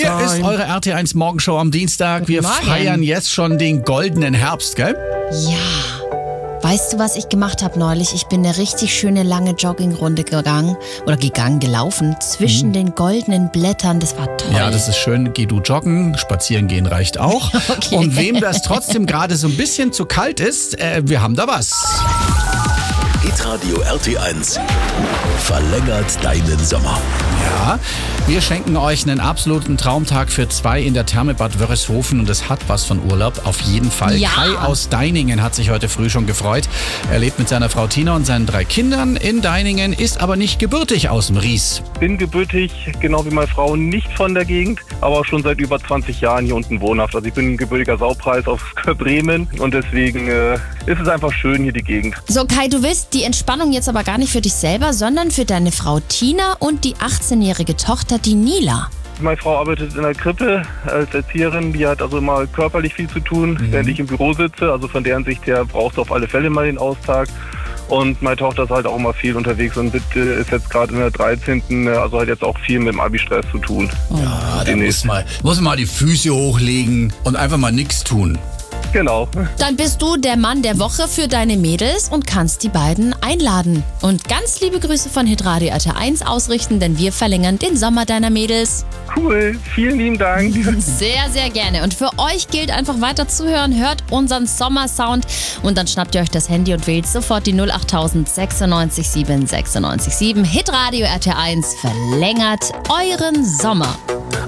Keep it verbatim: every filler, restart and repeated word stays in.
Hier ist eure R T eins Morgenshow am Dienstag. Wir Morgen. feiern jetzt schon den goldenen Herbst, gell? Ja. Weißt du, was ich gemacht habe neulich? Ich bin eine richtig schöne lange Joggingrunde gegangen oder gegangen, gelaufen zwischen mhm. den goldenen Blättern. Das war toll. Ja, das ist schön. Geh du joggen, spazieren gehen reicht auch. Okay. Und wem das trotzdem gerade so ein bisschen zu kalt ist, äh, wir haben da was. Hitradio R T eins verlängert deinen Sommer. Ja, wir schenken euch einen absoluten Traumtag für zwei in der Therme Bad Wörishofen und es hat was von Urlaub, auf jeden Fall. Ja. Kai aus Deiningen hat sich heute früh schon gefreut. Er lebt mit seiner Frau Tina und seinen drei Kindern in Deiningen, ist aber nicht gebürtig aus dem Ries. Bin gebürtig, genau wie meine Frau, nicht von der Gegend, aber schon seit über zwanzig Jahren hier unten wohnhaft. Also ich bin ein gebürtiger Saupreis aus Bremen und deswegen äh, ist es einfach schön hier die Gegend. So Kai, du willst die Entspannung jetzt aber gar nicht für dich selber, sondern für deine Frau Tina und die achtzehnjährige Tochter, die Nila. Meine Frau arbeitet in der Krippe als Erzieherin, die hat also immer körperlich viel zu tun, mhm. während ich im Büro sitze. Also von deren Sicht her braucht es auf alle Fälle mal den Austag. Und meine Tochter ist halt auch immer viel unterwegs und ist jetzt gerade in der dreizehnten Also hat jetzt auch viel mit dem Abi-Stress zu tun. Ja, da muss mal, muss mal die Füße hochlegen und einfach mal nichts tun. Genau. Dann bist du der Mann der Woche für deine Mädels und kannst die beiden einladen. Und ganz liebe Grüße von Hitradio R T eins ausrichten, denn wir verlängern den Sommer deiner Mädels. Cool, vielen lieben Dank. Sehr, sehr gerne. Und für euch gilt einfach weiter zuhören, hört unseren Sommersound und dann schnappt ihr euch das Handy und wählt sofort die null acht null null sechsundneunzig sieben sechsundneunzig sieben. Hitradio R T eins verlängert euren Sommer.